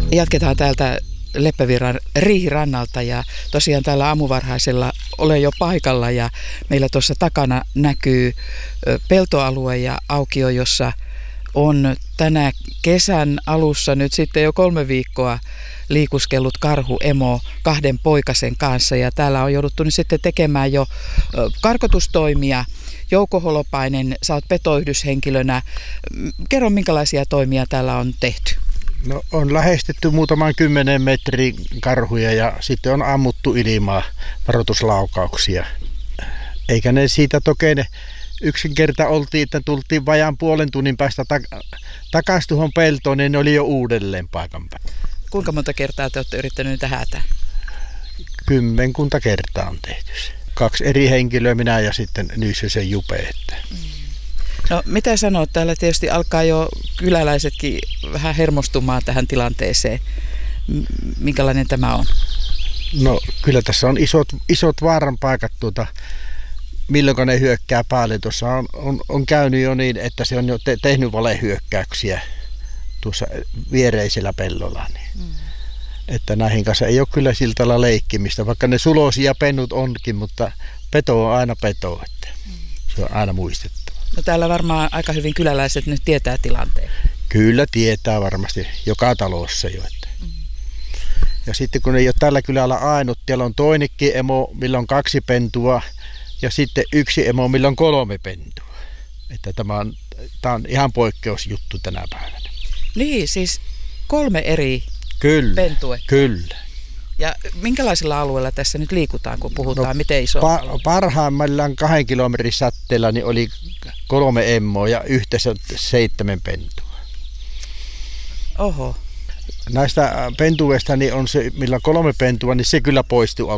Jatketaan täältä Leppävirran riihirannalta ja tosiaan täällä aamuvarhaisella olen jo paikalla ja meillä tuossa takana näkyy peltoalue ja aukio, jossa on tänä kesän alussa nyt sitten jo 3 viikkoa liikuskellut karhuemo 2 poikasen kanssa ja täällä on jouduttu nyt sitten tekemään jo karkotustoimia. Jouko Holopainen, sä oot petoyhdyshenkilönä. Kerro, minkälaisia toimia täällä on tehty? No, on lähestytty muutaman 10 metrin karhuja ja sitten on ammuttu ilmaa varoituslaukauksia. Eikä ne siitä tokene yksinkerta oltiin, että tultiin vajaan puolen tunnin päästä takaisin tuohon peltoon, niin ne oli jo uudelleen paikan päällä. Kuinka monta kertaa te olette yrittäneet niitä häätää? 10 kertaa on tehty se. 2 eri henkilöä, minä ja sitten Nyyssösen Jupe. No mitä sanot, täällä tietysti alkaa jo kyläläisetkin vähän hermostumaan tähän tilanteeseen. Minkälainen tämä on? No kyllä tässä on isot vaaran paikat milloin ne hyökkää päälle. Tuossa on käynyt jo niin, että se on jo tehnyt valehyökkäyksiä tuossa viereisellä pellolla. Niin. Että näihin kanssa ei ole kyllä sillä tavalla leikkimistä, vaikka ne sulosia pennut onkin, mutta peto on aina peto, että se on aina muistettava. No täällä varmaan aika hyvin kyläläiset nyt tietää tilanteen. Kyllä tietää varmasti joka talossa jo. Ja sitten kun ei ole tällä kylällä ainut, siellä on toinenkin emo, millä on 2 pentua ja sitten 1 emo, millä on 3 pentua. Että tämä on ihan poikkeusjuttu tänä päivänä. Niin, siis 3 eri pentuetta. Kyllä. Ja minkälaisilla alueilla tässä nyt liikutaan, kun puhutaan, miten iso parhaimmillaan 2 kilometrin säteellä niin oli 3 emmoa ja yhteensä 7 pentua. Oho. Näistä pentuista niin on se, millä on 3 pentua, niin se kyllä poistuu